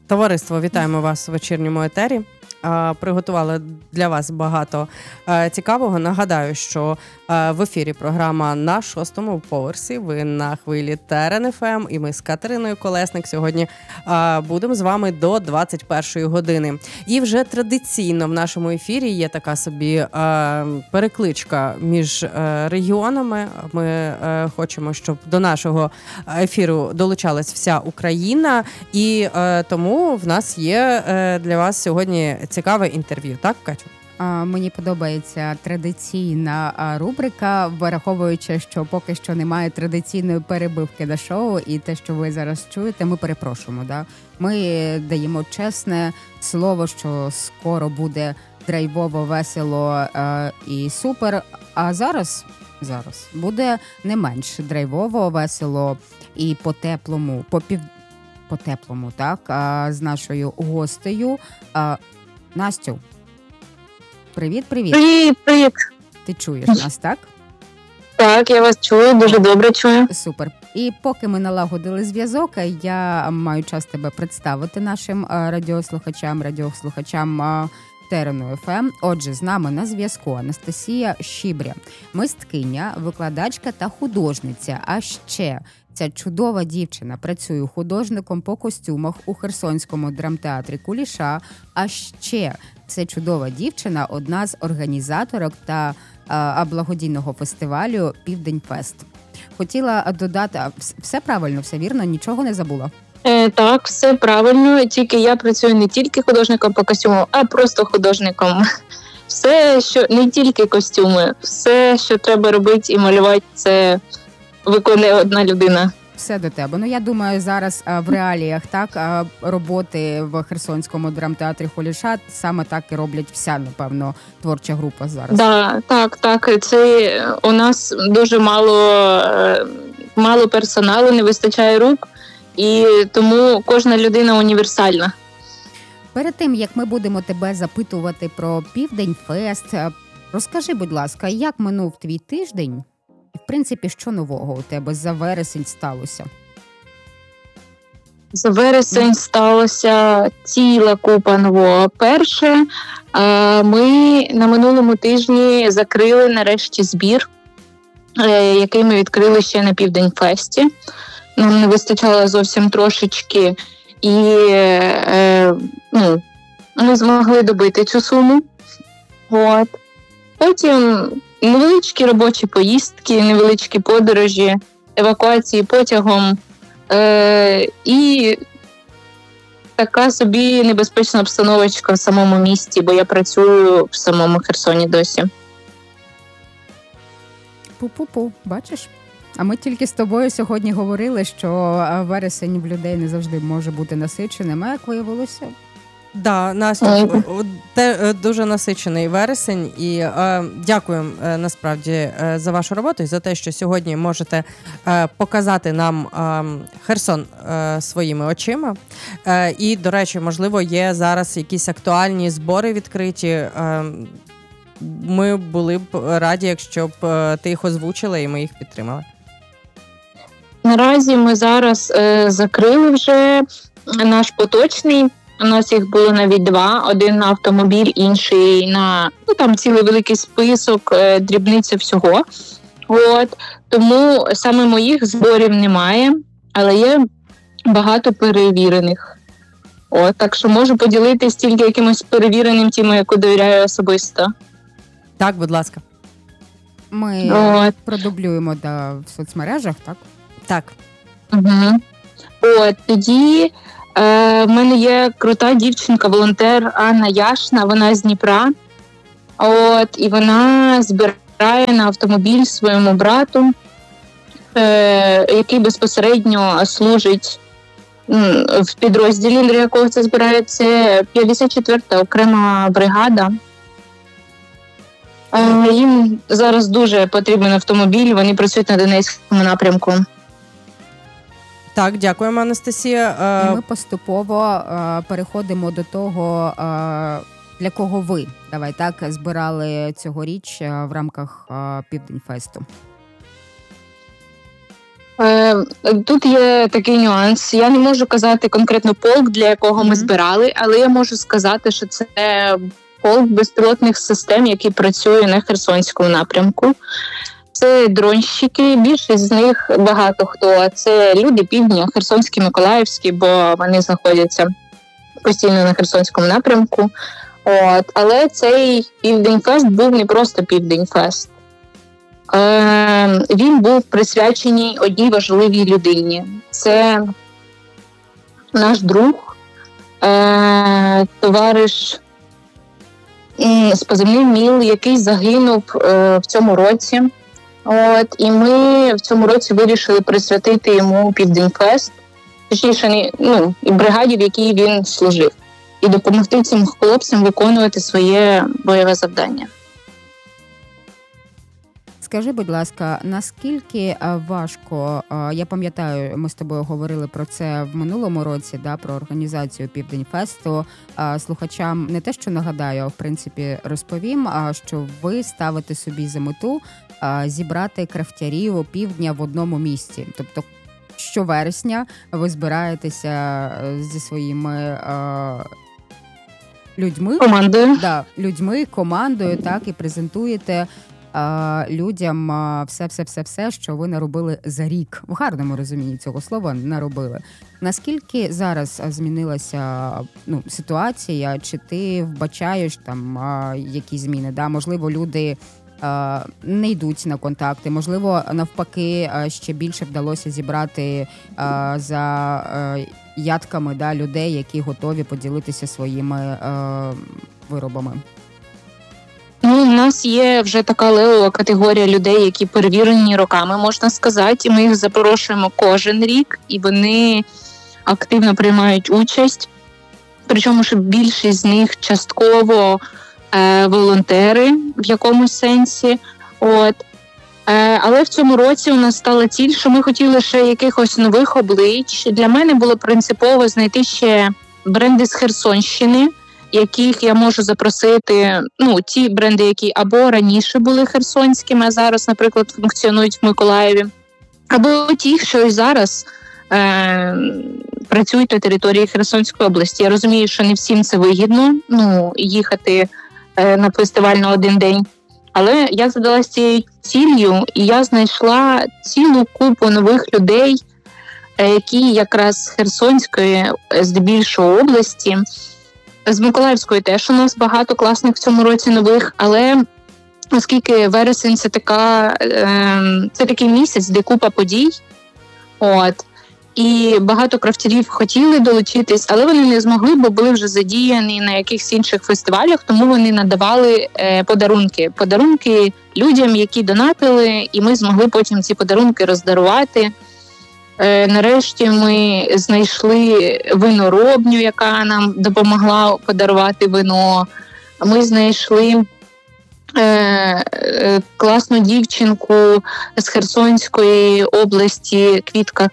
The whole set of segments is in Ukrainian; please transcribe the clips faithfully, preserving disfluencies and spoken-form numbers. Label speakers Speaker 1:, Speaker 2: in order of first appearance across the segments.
Speaker 1: Товариство, вітаємо вас у вечірньому етері. Приготували для вас багато цікавого. Нагадаю, що в ефірі програма «На шостому поверсі». Ви на хвилі Терен еф ем, і ми з Катериною Колесник сьогодні будемо з вами до двадцять першої години. І вже традиційно в нашому ефірі є така собі перекличка між регіонами. Ми хочемо, щоб до нашого ефіру долучалась вся Україна, і тому в нас є для вас сьогодні цікаве інтерв'ю. Так, Катю?
Speaker 2: Мені подобається традиційна рубрика, враховуючи, що поки що немає традиційної перебивки на шоу, і те, що ви зараз чуєте, ми перепрошуємо. Да? Ми даємо чесне слово, що скоро буде драйвово, весело і супер, а зараз, зараз буде не менш драйвово, весело і по-теплому, по-пів... по-теплому, так, з нашою гостею. Настю, привіт-привіт.
Speaker 3: Привіт, привіт.
Speaker 2: Ти чуєш нас, так?
Speaker 3: Так, я вас чую, дуже добре чую.
Speaker 2: Супер. І поки ми налагодили зв'язок, я маю час тебе представити нашим радіослухачам, радіослухачам Терену еф ем. Отже, з нами на зв'язку Анастасія Щібря, мисткиня, викладачка та художниця. А ще ця чудова дівчина працює художником по костюмах у Херсонському драмтеатрі Куліша. А ще це чудова дівчина, одна з організаторок та а, благодійного фестивалю «Південь-фест». Хотіла додати, все правильно, все вірно, нічого не забула?
Speaker 3: Е, так, все правильно, тільки я працюю не тільки художником по костюму, а просто художником. Все, що не тільки костюми, все, що треба робити і малювати, це виконує одна людина.
Speaker 2: Все до тебе. Ну, я думаю, зараз в реаліях так роботи в Херсонському драмтеатрі Куліша саме так і роблять вся, напевно, творча група зараз.
Speaker 3: Да, так, так. Це у нас дуже мало, мало персоналу, не вистачає рук, і тому кожна людина універсальна.
Speaker 2: Перед тим, як ми будемо тебе запитувати про Південь-фест, розкажи, будь ласка, як минув твій тиждень? І, в принципі, що нового у тебе за вересень сталося?
Speaker 3: За вересень сталося ціла купа нового. Перше, ми на минулому тижні закрили нарешті збір, який ми відкрили ще на Південь-фесті. Нам не вистачало зовсім трошечки, і ну, ми змогли добити цю суму. От. Потім невеличкі робочі поїздки, невеличкі подорожі, евакуації потягом е- і така собі небезпечна обстановочка в самому місті, бо я працюю в самому Херсоні досі.
Speaker 2: Пу-пу-пу, бачиш? А ми тільки з тобою сьогодні говорили, що вересень в людей не завжди може бути насиченим, а як виявилося?
Speaker 1: Да, Настя, те дуже насичений вересень, і е, дякуємо е, насправді е, за вашу роботу і за те, що сьогодні можете е, показати нам е, Херсон е, своїми очима. Е, і, до речі, можливо, є зараз якісь актуальні збори відкриті. Е, ми були б раді, якщо б е, ти їх озвучила і ми їх підтримали.
Speaker 3: Наразі ми зараз е, закрили вже наш поточний. У нас їх було навіть два. Один на автомобіль, інший на, ну, там цілий великий список, е, дрібниця всього. От. Тому саме моїх зборів немає, але є багато перевірених. От. Так що можу поділитись тільки якимось перевіреним тим, яку довіряю особисто.
Speaker 1: Так, будь ласка.
Speaker 2: Ми От. продублюємо да, в соцмережах, так?
Speaker 1: Так.
Speaker 3: Угу. От, тоді е, в мене є крута дівчинка-волонтер Анна Яшна, вона з Дніпра. От, і вона збирає на автомобіль своєму брату, е, який безпосередньо служить м, в підрозділі, для якого це збирає. Це п'ятдесят четверта окрема бригада. Е, їм зараз дуже потрібен автомобіль, вони працюють на Донецькому напрямку.
Speaker 1: Так, дякуємо, Анастасія.
Speaker 2: І ми поступово переходимо до того, для кого ви, давай так, збирали цьогоріч в рамках Південь-фесту.
Speaker 3: Е, Тут є такий нюанс. Я не можу казати конкретно полк, для якого ми
Speaker 2: Мгм.
Speaker 3: збирали, але я можу сказати, що це полк безпілотних систем, який працює на Херсонському напрямку. Це дронщики, більшість з них багато хто. Це люди півдня, Херсонські, Миколаївські, бо вони знаходяться постійно на Херсонському напрямку. От. Але цей Південьфест був не просто Південьфест. Е, він був присвячений одній важливій людині. Це наш друг, е, товариш м, з позивним Міл, який загинув е, в цьому році. От, і ми в цьому році вирішили присвятити йому Південьфест, точніше, не- ну, і бригаді, в якій він служив, і допомогти цим хлопцям виконувати своє бойове завдання.
Speaker 2: Скажи, будь ласка, наскільки е, важко, е, я пам'ятаю, ми з тобою говорили про це в минулому році, да, про організацію Південьфесту. Е, Слухачам не те, що нагадаю, а в принципі розповім, а, що ви ставите собі за мету е, зібрати крафтярів півдня в одному місці. Тобто щовересня ви збираєтеся е, зі своїми е, людьми,
Speaker 3: Командою.
Speaker 2: да, людьми, командою, так, і презентуєте а, людям а, все, все, все, все, що ви наробили за рік. В гарному розумінні цього слова наробили. Наскільки зараз а, змінилася ну, ситуація? Чи ти вбачаєш там а, якісь зміни? Да? Можливо, люди а, не йдуть на контакти, можливо, навпаки, а, ще більше вдалося зібрати а, за а, ядками, да, людей, які готові поділитися своїми а, виробами.
Speaker 3: Ну, у нас є вже така левова категорія людей, які перевірені роками, можна сказати, і ми їх запрошуємо кожен рік, і вони активно приймають участь. Причому, що більшість з них частково е, волонтери в якомусь сенсі. От. Е, але в цьому році у нас стала ціль, що ми хотіли ще якихось нових облич. Для мене було принципово знайти ще бренди з Херсонщини, яких я можу запросити, ну, ті бренди, які або раніше були херсонськими, а зараз, наприклад, функціонують в Миколаєві, або ті, що і зараз е- працюють на території Херсонської області. Я розумію, що не всім це вигідно, ну, їхати е- на фестиваль на один день, але я задалася цією ціллю, і я знайшла цілу купу нових людей, е- які якраз з Херсонської, е- здебільшого області, з Миколаївської теж у нас багато класних в цьому році нових, але оскільки вересень це така, е, це такий місяць, де купа подій, от, і багато крафтярів хотіли долучитись, але вони не змогли, бо були вже задіяні на якихось інших фестивалях, тому вони надавали е, подарунки. Подарунки людям, які донатили, і ми змогли потім ці подарунки роздарувати. Нарешті ми знайшли виноробню, яка нам допомогла подарувати вино. Ми знайшли е, е, класну дівчинку з Херсонської області, Квітка,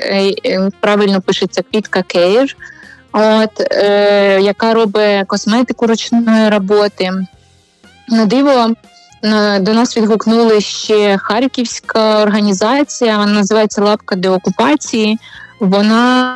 Speaker 3: е, правильно пишеться Квітка Кейр, от, е, яка робить косметику ручної роботи. На диво, до нас відгукнули ще харківська організація, вона називається «Лапка деокупації». Вона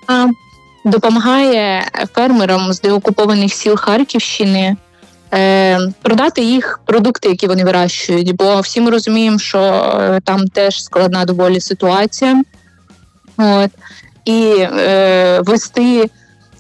Speaker 3: допомагає фермерам з деокупованих сіл Харківщини е, продати їх продукти, які вони вирощують, бо всі ми розуміємо, що там теж складна доволі ситуація. От. І е, вести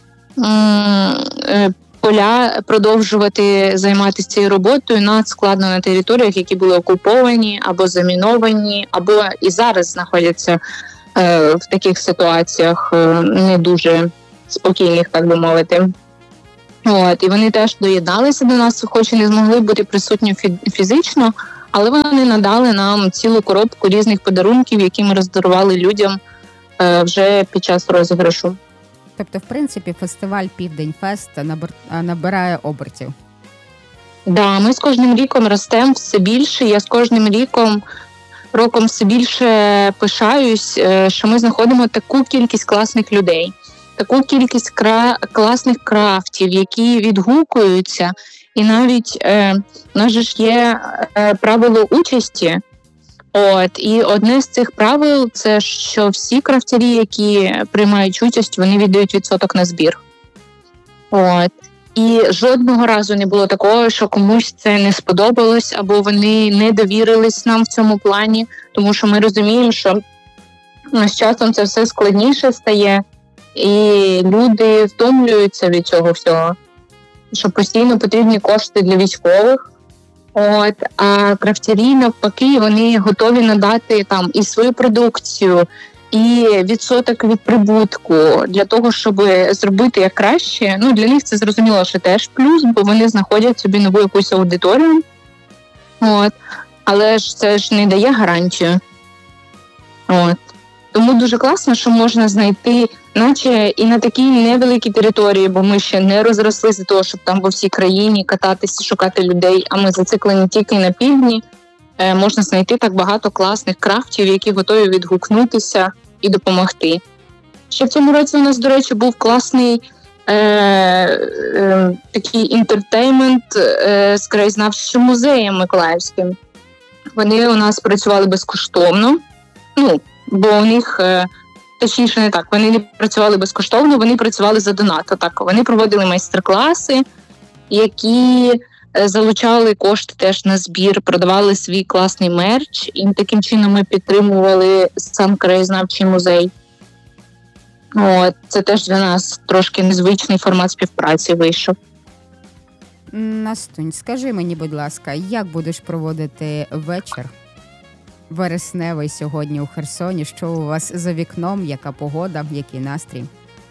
Speaker 3: е, поля, продовжувати займатися цією роботою надскладно на територіях, які були окуповані або заміновані, або і зараз знаходяться е, в таких ситуаціях е, не дуже спокійних, так би мовити. От, і вони теж доєдналися до нас, хоч і не змогли бути присутні фізично, але вони надали нам цілу коробку різних подарунків, які ми роздарували людям е, вже під час розіграшу.
Speaker 2: Тобто, в принципі, фестиваль Південьфест набирає обертів.
Speaker 3: Да, ми з кожним ріком ростемо все більше. Я з кожним ріком роком все більше пишаюсь, що ми знаходимо таку кількість класних людей, таку кількість кра... класних крафтів, які відгукуються. І навіть е, у нас же ж є е, правило участі. От, і одне з цих правил – це що всі крафтярі, які приймають участь, вони віддають відсоток на збір. От. І жодного разу не було такого, що комусь це не сподобалось, або вони не довірились нам в цьому плані, тому що ми розуміємо, що з часом це все складніше стає, і люди втомлюються від цього всього, що постійно потрібні кошти для військових. От, а крафтярі, навпаки, вони готові надати там і свою продукцію, і відсоток від прибутку для того, щоб зробити як краще. Ну, для них це зрозуміло, що теж плюс, бо вони знаходять собі нову якусь аудиторію. От. Але ж це ж не дає гарантію. От. Тому дуже класно, що можна знайти, наче і на такій невеликій території, бо ми ще не розрослися того, щоб там по всій країні кататися, шукати людей, а ми зациклені тільки на півдні. Е, можна знайти так багато класних крафтів, які готові відгукнутися і допомогти. Ще в цьому році у нас, до речі, був класний е, е, такий інтертеймент е, з краєзнавчим музеєм Миколаївським. Вони у нас працювали безкоштовно, ну, бо у них, е, точніше не так, вони не працювали безкоштовно, вони працювали за донат. Так, вони проводили майстер-класи, які залучали кошти теж на збір, продавали свій класний мерч, і таким чином ми підтримували сам краєзнавчий музей. От, це теж для нас трошки незвичний формат співпраці вийшов.
Speaker 2: Настунь, скажи мені, будь ласка, як будеш проводити вечір вересневий сьогодні у Херсоні? Що у вас за вікном, яка погода, який настрій?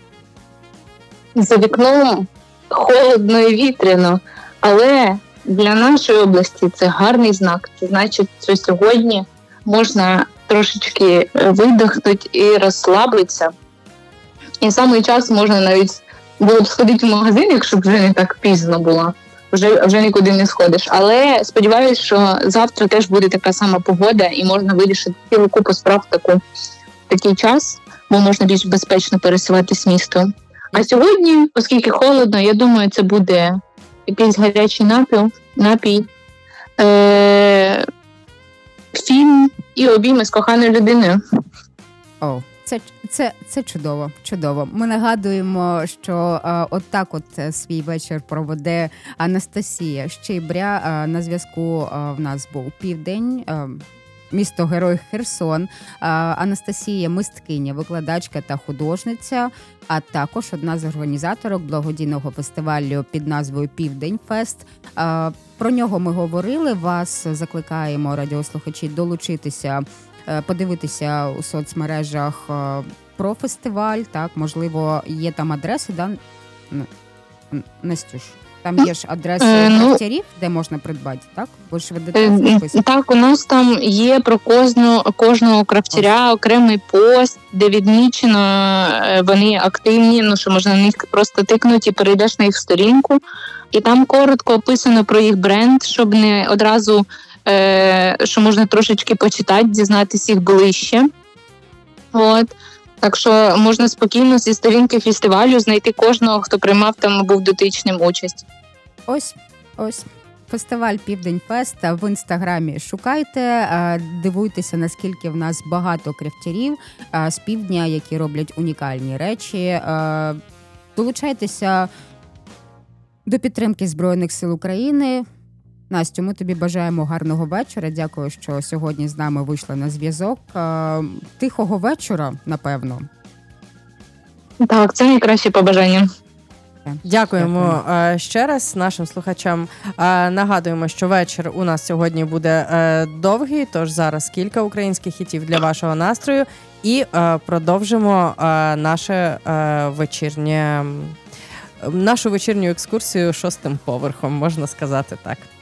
Speaker 3: За вікном холодно і вітряно, але для нашої області це гарний знак. Це значить, що сьогодні можна трошечки видихнути і розслабитися. І саме час можна навіть було б сходити в магазин, якщо б вже не так пізно було. Вже, вже нікуди не сходиш. Але сподіваюся, що завтра теж буде така сама погода і можна вирішити цілу купу справ в таку, такий час, бо можна більш безпечно пересуватись містом. А сьогодні, оскільки холодно, я думаю, це буде якийсь гарячий напій, напій е- фільм і обійми з коханою людиною.
Speaker 2: О, це, це, це чудово, чудово. Ми нагадуємо, що а, от так от свій вечір проведе Анастасія Щибря. А, на зв'язку а, в нас був Південь, а, місто Герой Херсон. А, Анастасія – мисткиня, викладачка та художниця, а також одна з організаторок благодійного фестивалю під назвою «Південь Фест». А, про нього ми говорили. Вас закликаємо, радіослухачі, долучитися, подивитися у соцмережах про фестиваль, так, можливо, є там адреси, да, Настюш? Там є ж адреси крафтярів, де можна придбати, так? Ви ж ведете цей список? Так,
Speaker 3: у нас там є про кожного, кожного крафтяря окремий пост, де відмічено, вони активні, ну що можна на них просто тикнути і перейдеш на їх сторінку. І там коротко описано про їх бренд, щоб не одразу, е, що можна трошечки почитати, дізнатися їх ближче. От. Так що можна спокійно зі сторінки фестивалю знайти кожного, хто приймав там, був дотичним участь.
Speaker 2: Ось, ось. Фестиваль «Південь Фест» в інстаграмі шукайте, дивуйтеся, наскільки в нас багато крафтярів з півдня, які роблять унікальні речі. Долучайтеся до підтримки Збройних сил України. Настю, ми тобі бажаємо гарного вечора. Дякую, що сьогодні з нами вийшла на зв'язок. Тихого вечора, напевно.
Speaker 3: Так, це найкраще побажання.
Speaker 1: Дякуємо Дякую. ще раз нашим слухачам. Нагадуємо, що вечір у нас сьогодні буде довгий, тож зараз кілька українських хітів для вашого настрою. І продовжимо наше вечірнє, нашу вечірню екскурсію шостим поверхом, можна сказати так.